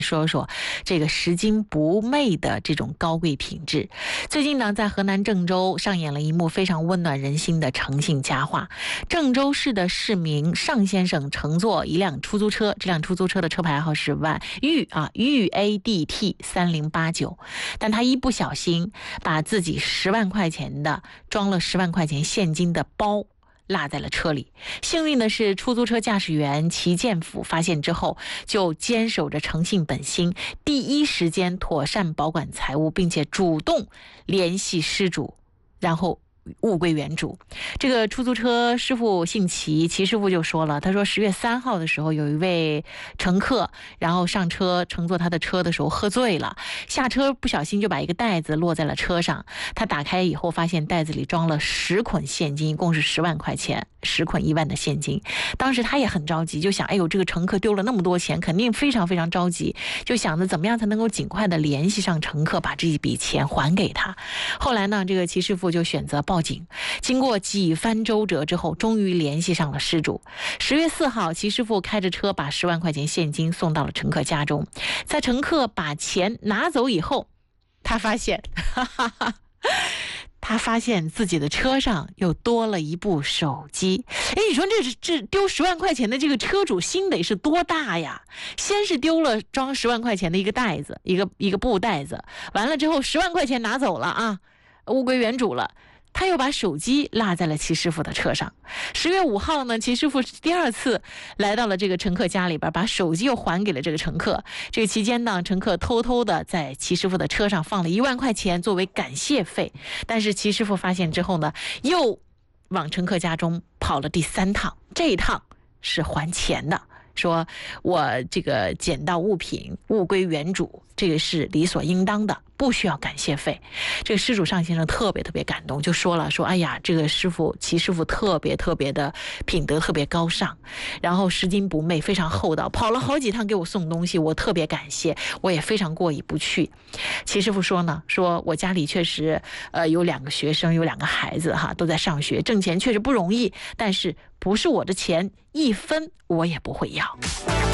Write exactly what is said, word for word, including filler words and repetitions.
说说这个拾金不昧的这种高贵品质。最近呢，在河南郑州上演了一幕非常温暖人心的诚信佳话。郑州市的市民尚先生乘坐一辆出租车，这辆出租车的车牌号是万豫啊豫 A D T 三零八九，但他一不小心把自己十万块钱的装了十万块钱现金的包落在了车里。幸运的是，出租车驾驶员齐建甫发现之后，就坚守着诚信本心，第一时间妥善保管财物，并且主动联系失主，然后物归原主。这个出租车师傅姓齐，齐师傅就说了，他说十月三号的时候，有一位乘客然后上车乘坐他的车的时候喝醉了，下车不小心就把一个袋子落在了车上。他打开以后发现袋子里装了十捆现金，一共是十万块钱，十捆一万的现金。当时他也很着急，就想哎呦，这个乘客丢了那么多钱，肯定非常非常着急，就想着怎么样才能够尽快的联系上乘客，把这一笔钱还给他。后来呢，这个齐师傅就选择报警，经过几番周折之后，终于联系上了失主。十月四号，齐师傅开着车把十万块钱现金送到了乘客家中。在乘客把钱拿走以后，他发现哈哈哈他发现自己的车上又多了一部手机。哎，你说这这丢十万块钱的这个车主心得是多大呀？先是丢了装十万块钱的一个袋子，一个一个布袋子，完了之后十万块钱拿走了啊，物归原主了。他又把手机落在了齐师傅的车上。十月五号呢，齐师傅第二次来到了这个乘客家里边，把手机又还给了这个乘客。这个期间呢，乘客偷偷的在齐师傅的车上放了一万块钱作为感谢费，但是齐师傅发现之后呢，又往乘客家中跑了第三趟，这一趟是还钱的，说我这个捡到物品物归原主，这个是理所应当的，不需要感谢费。这个失主尚先生特别特别感动，就说了说哎呀，这个师傅齐师傅特别特别的品德特别高尚，然后拾金不昧，非常厚道，跑了好几趟给我送东西，我特别感谢，我也非常过意不去。齐师傅说呢，说我家里确实呃有两个学生，有两个孩子哈，都在上学，挣钱确实不容易，但是不是我的钱一分我也不会要。